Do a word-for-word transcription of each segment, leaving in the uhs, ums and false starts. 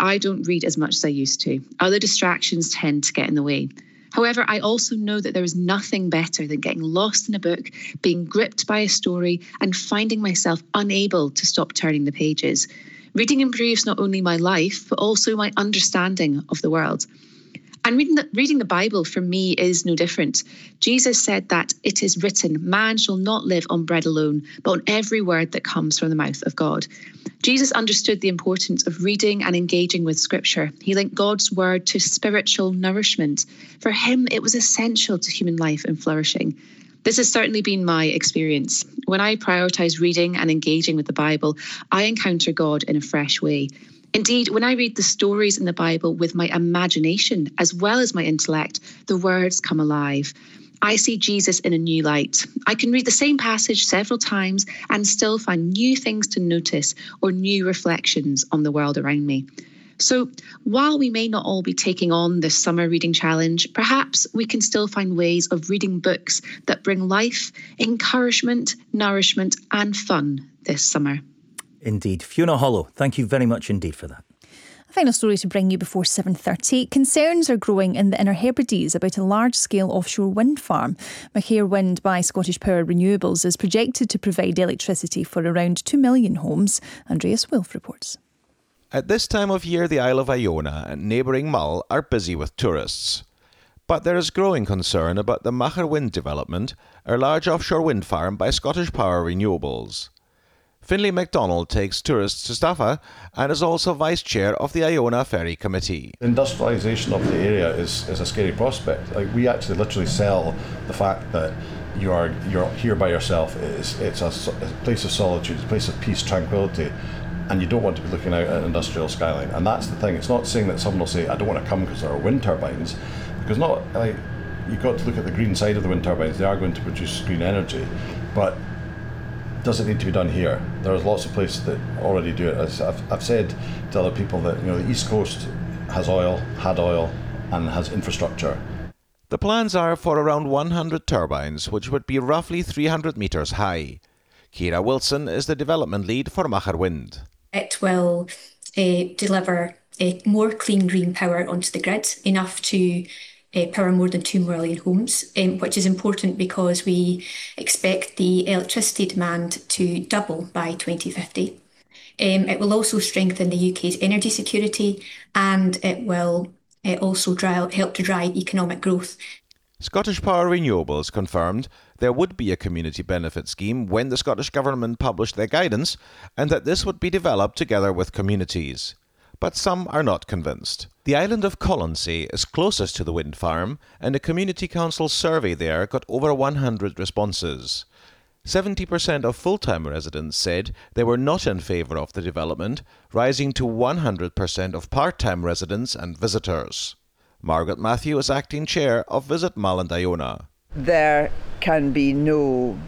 I don't read as much as I used to. Other distractions tend to get in the way. However, I also know that there is nothing better than getting lost in a book, being gripped by a story, and finding myself unable to stop turning the pages. Reading improves not only my life, but also my understanding of the world. And reading the, reading the Bible for me is no different. Jesus said that it is written, man shall not live on bread alone, but on every word that comes from the mouth of God. Jesus understood the importance of reading and engaging with Scripture. He linked God's word to spiritual nourishment. For him, it was essential to human life and flourishing. This has certainly been my experience. When I prioritise reading and engaging with the Bible, I encounter God in a fresh way. Indeed, when I read the stories in the Bible with my imagination as well as my intellect, the words come alive. I see Jesus in a new light. I can read the same passage several times and still find new things to notice or new reflections on the world around me. So while we may not all be taking on this summer reading challenge, perhaps we can still find ways of reading books that bring life, encouragement, nourishment and fun this summer. Indeed. Fiona Hollow, thank you very much indeed for that. A final story to bring you before seven thirty. Concerns are growing in the Inner Hebrides about a large-scale offshore wind farm. Machair Wind by Scottish Power Renewables is projected to provide electricity for around two million homes. Andreas Wilf reports. At this time of year, the Isle of Iona and neighbouring Mull are busy with tourists. But there is growing concern about the Machair Wind development, a large offshore wind farm by Scottish Power Renewables. Finlay MacDonald takes tourists to Staffa and is also Vice Chair of the Iona Ferry Committee. Industrialisation of the area is, is a scary prospect. Like, we actually literally sell the fact that you are you're here by yourself. It's, it's a, a place of solitude, it's a place of peace, tranquility, and you don't want to be looking out at an industrial skyline. And that's the thing. It's not saying that someone will say, I don't want to come because there are wind turbines, because not like you've got to look at the green side of the wind turbines. They are going to produce green energy, but doesn't need to be done here. There's lots of places that already do it. As I've, I've said to other people that, you know, the East Coast has oil, had oil, and has infrastructure. The plans are for around one hundred turbines, which would be roughly three hundred metres high. Ciara Wilson is the development lead for Machair Wind. It will uh, deliver uh, more clean green power onto the grid, enough to Uh, power more than two million homes, um, which is important because we expect the electricity demand to double by twenty fifty. Um, it will also strengthen the U K's energy security, and it will uh, also drive, help to drive economic growth. Scottish Power Renewables confirmed there would be a community benefit scheme when the Scottish Government published their guidance, and that this would be developed together with communities. But some are not convinced. The island of Colonsay is closest to the wind farm, and a community council survey there got over one hundred responses. seventy percent of full-time residents said they were not in favour of the development, rising to one hundred percent of part-time residents and visitors. Margaret Matthew is acting chair of Visit Mull and Iona. There can be no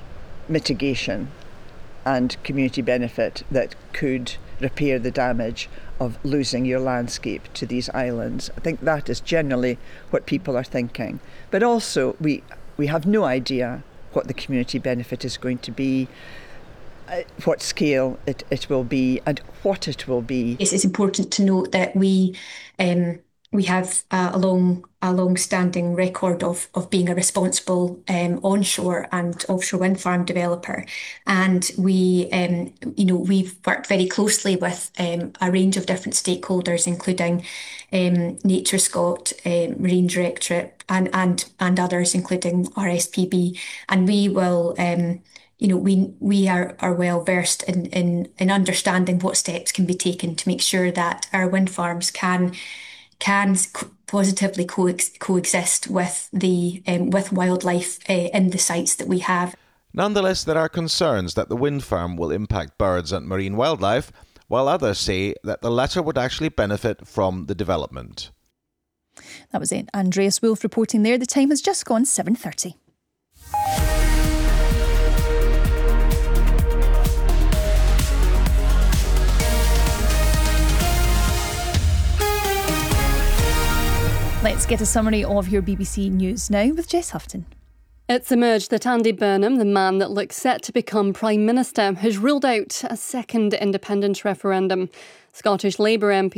mitigation and community benefit that could repair the damage of losing your landscape to these islands. I think that is generally what people are thinking. But also, we we have no idea what the community benefit is going to be, uh, what scale it, it will be, and what it will be. Yes, it's important to note that we um, we have uh, a long a long-standing record of of being a responsible um, onshore and offshore wind farm developer, and we um, you know we've worked very closely with um, a range of different stakeholders, including um, Nature Scot, um, Marine Directorate, and and and others, including R S P B, and we will. Um, You know, we we are, are well versed in, in in understanding what steps can be taken to make sure that our wind farms can can positively co- coexist with the um, with wildlife uh, in the sites that we have. Nonetheless, there are concerns that the wind farm will impact birds and marine wildlife, while others say that the latter would actually benefit from the development. That was it. Andreas Wolf reporting there. The time has just gone seven thirty. Let's get a summary of your B B C News now with Jess Houghton. It's emerged that Andy Burnham, the man that looks set to become Prime Minister, has ruled out a second independence referendum. Scottish Labour M P